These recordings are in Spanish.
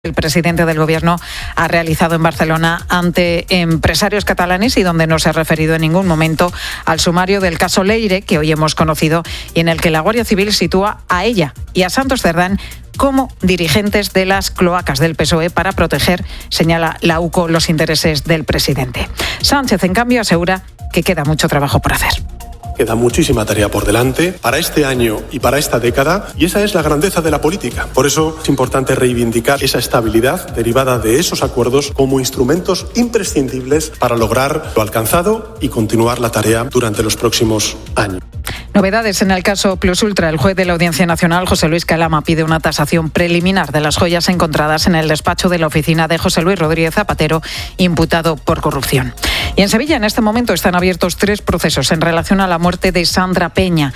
El presidente del Gobierno ha realizado en Barcelona ante empresarios catalanes y donde no se ha referido en ningún momento al sumario del caso Leire, que hoy hemos conocido y en el que la Guardia Civil sitúa a ella y a Santos Cerdán como dirigentes de las cloacas del PSOE para proteger, señala la UCO, los intereses del presidente. Sánchez, en cambio, asegura que queda mucho trabajo por hacer. Queda muchísima tarea por delante para este año y para esta década, y esa es la grandeza de la política. Por eso es importante reivindicar esa estabilidad derivada de esos acuerdos como instrumentos imprescindibles para lograr lo alcanzado y continuar la tarea durante los próximos años. Novedades en el caso Plus Ultra. El juez de la Audiencia Nacional, José Luis Calama, pide una tasación preliminar de las joyas encontradas en el despacho de la oficina de José Luis Rodríguez Zapatero, imputado por corrupción. Y en Sevilla, en este momento, están abiertos 3 procesos en relación a la muerte de Sandra Peña,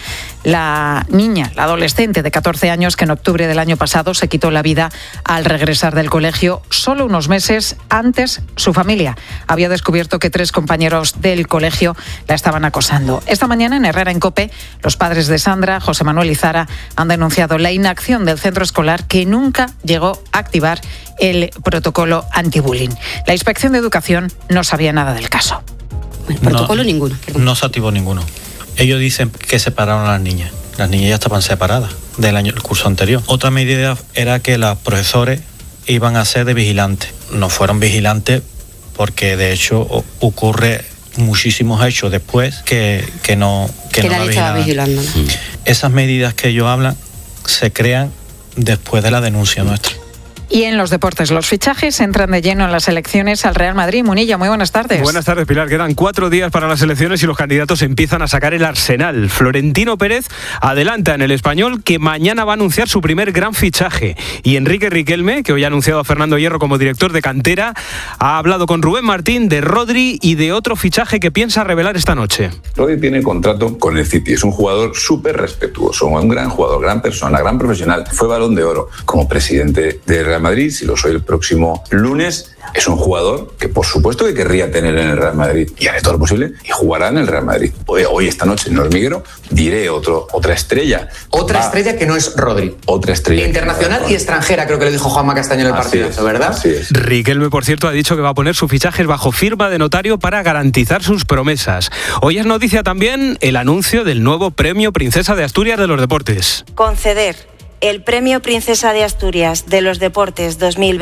la niña, la adolescente de 14 años que en octubre del año pasado se quitó la vida al regresar del colegio. Solo unos meses antes, su familia había descubierto que 3 compañeros del colegio la estaban acosando. Esta mañana, en Herrera en COPE, los padres de Sandra, José Manuel y Zara, han denunciado la inacción del centro escolar, que nunca llegó a activar el protocolo antibullying. La Inspección de Educación no sabía nada del caso. El protocolo ninguno. No se activó ninguno. Ellos dicen que separaron a las niñas. Las niñas ya estaban separadas el curso anterior. Otra medida era que los profesores iban a ser de vigilantes. No fueron vigilantes porque de hecho ocurre muchísimos hechos después que no nadie estaba vigilando, ¿no? Esas medidas que ellos hablan se crean después de la denuncia nuestra. Y en los deportes, los fichajes entran de lleno en las elecciones al Real Madrid. Munilla, muy buenas tardes. Buenas tardes, Pilar. Quedan 4 días para las elecciones y los candidatos empiezan a sacar el arsenal. Florentino Pérez adelanta en El Español que mañana va a anunciar su primer gran fichaje. Y Enrique Riquelme, que hoy ha anunciado a Fernando Hierro como director de cantera, ha hablado con Rubén Martín de Rodri y de otro fichaje que piensa revelar esta noche. Rodri tiene contrato con el City. Es un jugador súper respetuoso, un gran jugador, gran persona, gran profesional. Fue Balón de Oro como presidente de Real Madrid, si lo soy el próximo lunes. Es un jugador que por supuesto que querría tener en el Real Madrid y haré todo lo posible y jugará en el Real Madrid. Hoy esta noche en el Hormiguero diré otra estrella. Otra estrella que no es Rodri. Otra estrella. Internacional y extranjera, creo que lo dijo Juanma Castaño en el partido, ¿verdad? Así es. Riquelme, por cierto, ha dicho que va a poner sus fichajes bajo firma de notario para garantizar sus promesas. Hoy es noticia también el anuncio del nuevo Premio Princesa de Asturias de los Deportes. Conceder el Premio Princesa de Asturias de los Deportes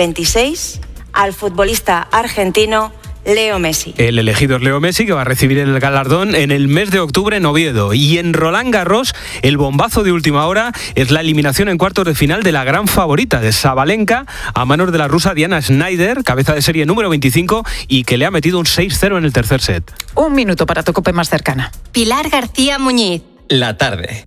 2026 al futbolista argentino Leo Messi. El elegido es Leo Messi, que va a recibir el galardón en el mes de octubre en Oviedo. Y en Roland Garros, el bombazo de última hora es la eliminación en cuartos de final de la gran favorita de Sabalenka a manos de la rusa Diana Schneider, cabeza de serie número 25, y que le ha metido un 6-0 en el tercer set. 1 minuto para tu COPE más cercana. Pilar García Muñiz. La tarde.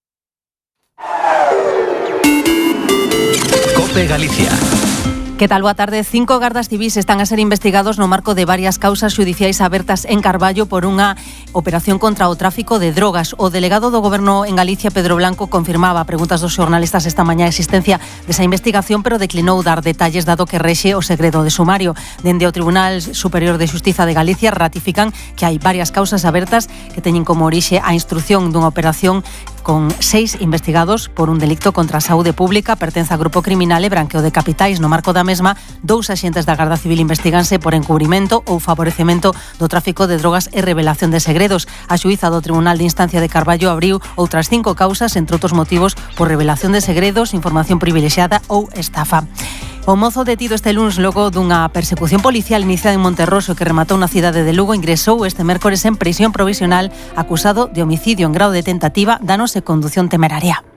COPE Galicia. Que tal? Boa tarde. 5 gardas civís están a ser investigados no marco de varias causas xudiciais abertas en Carballo por unha operación contra o tráfico de drogas. O delegado do Goberno en Galicia, Pedro Blanco, confirmaba a preguntas dos xornalistas esta mañá a existencia desa investigación, pero declinou dar detalles dado que rexe o segredo de sumario. Dende o Tribunal Superior de Xustiza de Galicia ratifican que hai varias causas abertas que teñen como orixe a instrucción dunha operación con 6 investigados por un delicto contra a saúde pública, pertence a grupo criminal e branqueo de capitais. No marco da mesma, 2 axentes da Garda Civil investiganse por encubrimento ou favorecemento do tráfico de drogas e revelación de segredos. A xuíza do Tribunal de Instancia de Carballo abriu outras 5 causas, entre outros motivos, por revelación de segredos, información privilexiada ou estafa. O mozo detido este luns logo dunha persecución policial iniciada en Monterroso que rematou na cidade de Lugo ingresou este mércores en prisión provisional acusado de homicidio en grado de tentativa, danos e condución temeraria.